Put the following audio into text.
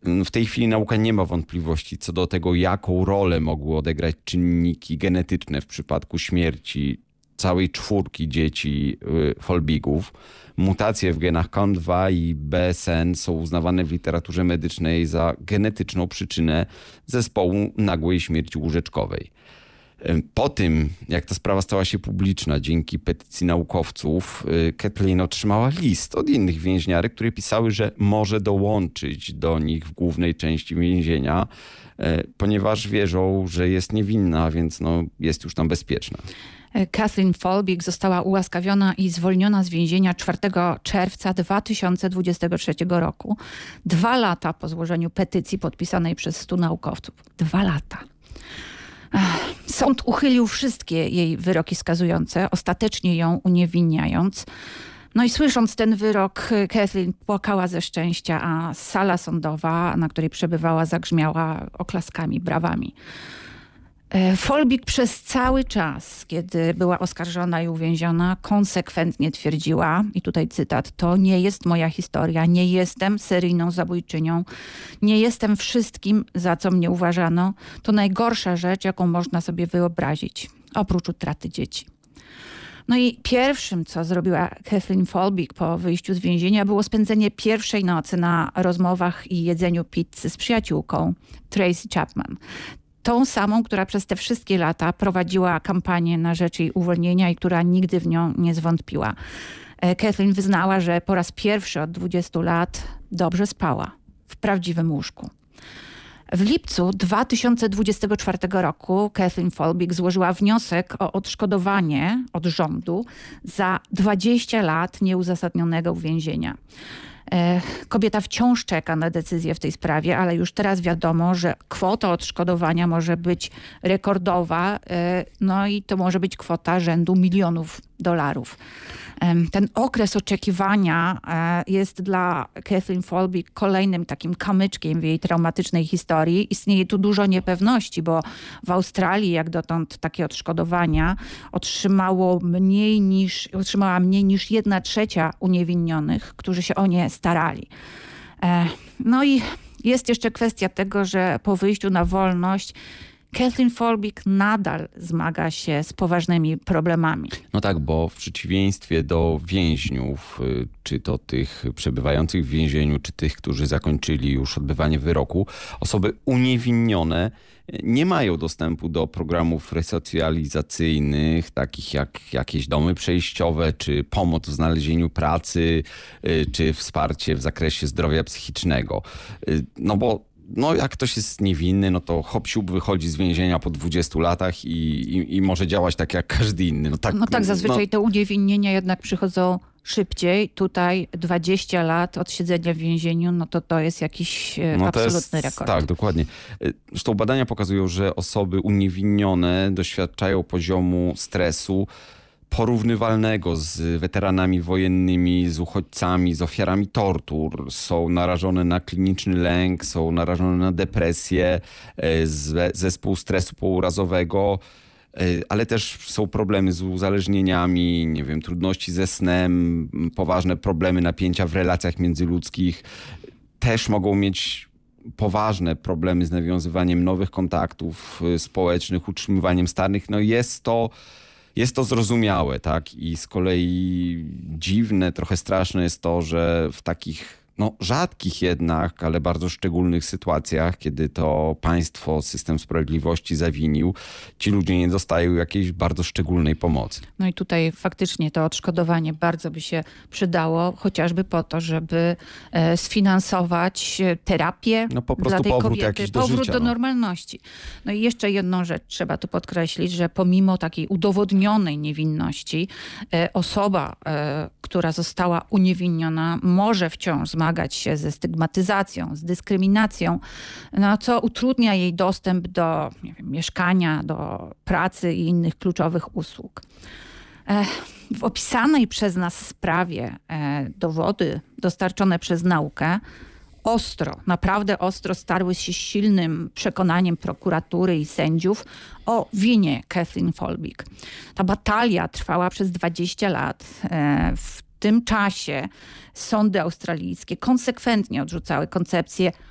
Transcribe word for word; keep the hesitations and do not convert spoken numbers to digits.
W tej chwili nauka nie ma wątpliwości co do tego, jaką rolę mogły odegrać czynniki genetyczne w przypadku śmierci całej czwórki dzieci Folbigów. Mutacje w genach K A M dwa i B S N są uznawane w literaturze medycznej za genetyczną przyczynę zespołu nagłej śmierci łóżeczkowej. Po tym, jak ta sprawa stała się publiczna dzięki petycji naukowców, Kathleen otrzymała list od innych więźniarek, które pisały, że może dołączyć do nich w głównej części więzienia, ponieważ wierzą, że jest niewinna, więc no, jest już tam bezpieczna. Kathleen Folbig została ułaskawiona i zwolniona z więzienia czwartego czerwca dwa tysiące dwudziestego trzeciego roku. Dwa lata po złożeniu petycji podpisanej przez stu naukowców. Dwa lata. Sąd uchylił wszystkie jej wyroki skazujące, ostatecznie ją uniewinniając. No i słysząc ten wyrok, Kathleen płakała ze szczęścia, a sala sądowa, na której przebywała, zagrzmiała oklaskami, brawami. Folbig przez cały czas, kiedy była oskarżona i uwięziona, konsekwentnie twierdziła, i tutaj cytat, to nie jest moja historia, nie jestem seryjną zabójczynią, nie jestem wszystkim, za co mnie uważano. To najgorsza rzecz, jaką można sobie wyobrazić, oprócz utraty dzieci. No i pierwszym, co zrobiła Kathleen Folbig po wyjściu z więzienia, było spędzenie pierwszej nocy na rozmowach i jedzeniu pizzy z przyjaciółką Tracy Chapman. Tą samą, która przez te wszystkie lata prowadziła kampanię na rzecz jej uwolnienia i która nigdy w nią nie zwątpiła. Kathleen wyznała, że po raz pierwszy od dwudziestu lat dobrze spała w prawdziwym łóżku. W lipcu dwa tysiące dwudziestego czwartego roku Kathleen Folbig złożyła wniosek o odszkodowanie od rządu za dwadzieścia lat nieuzasadnionego uwięzienia. Kobieta wciąż czeka na decyzję w tej sprawie, ale już teraz wiadomo, że kwota odszkodowania może być rekordowa, no i to może być kwota rzędu milionów dolarów. Ten okres oczekiwania jest dla Kathleen Folbig kolejnym takim kamyczkiem w jej traumatycznej historii. Istnieje tu dużo niepewności, bo w Australii jak dotąd takie odszkodowania otrzymało mniej niż, otrzymała mniej niż jedna trzecia uniewinnionych, którzy się o nie starali. No i jest jeszcze kwestia tego, że po wyjściu na wolność Kathleen Folbig nadal zmaga się z poważnymi problemami. No tak, bo w przeciwieństwie do więźniów, czy to tych przebywających w więzieniu, czy tych, którzy zakończyli już odbywanie wyroku, osoby uniewinnione nie mają dostępu do programów resocjalizacyjnych, takich jak jakieś domy przejściowe, czy pomoc w znalezieniu pracy, czy wsparcie w zakresie zdrowia psychicznego. No bo no jak ktoś jest niewinny, no to hop siup wychodzi z więzienia po dwudziestu latach i, i, i może działać tak jak każdy inny. No tak, no tak zazwyczaj no... te uniewinnienia jednak przychodzą szybciej. Tutaj dwadzieścia lat od siedzenia w więzieniu, no to to jest jakiś no absolutny jest, rekord. Tak, dokładnie. Zresztą badania pokazują, że osoby uniewinnione doświadczają poziomu stresu porównywalnego z weteranami wojennymi, z uchodźcami, z ofiarami tortur. Są narażone na kliniczny lęk, są narażone na depresję, zespół stresu pourazowego, ale też są problemy z uzależnieniami, nie wiem, trudności ze snem, poważne problemy napięcia w relacjach międzyludzkich. Też mogą mieć poważne problemy z nawiązywaniem nowych kontaktów społecznych, utrzymywaniem starych. No jest to Jest to zrozumiałe, tak? I z kolei dziwne, trochę straszne jest to, że w takich no, rzadkich jednak, ale bardzo szczególnych sytuacjach, kiedy to państwo, system sprawiedliwości zawinił, ci ludzie nie dostają jakiejś bardzo szczególnej pomocy. No i tutaj faktycznie to odszkodowanie bardzo by się przydało, chociażby po to, żeby sfinansować terapię no, po prostu dla tej powrót kobiety, jakiś do powrót życia, do no. normalności. No i jeszcze jedną rzecz trzeba tu podkreślić, że pomimo takiej udowodnionej niewinności, osoba, która została uniewinniona, może wciąż zmagać się ze stygmatyzacją, z dyskryminacją, no, co utrudnia jej dostęp do nie wiem, mieszkania, do pracy i innych kluczowych usług. W opisanej przez nas sprawie dowody dostarczone przez naukę ostro, naprawdę ostro starły się silnym przekonaniem prokuratury i sędziów o winie Kathleen Folbig. Ta batalia trwała przez dwadzieścia lat. W W tym czasie sądy australijskie konsekwentnie odrzucały koncepcję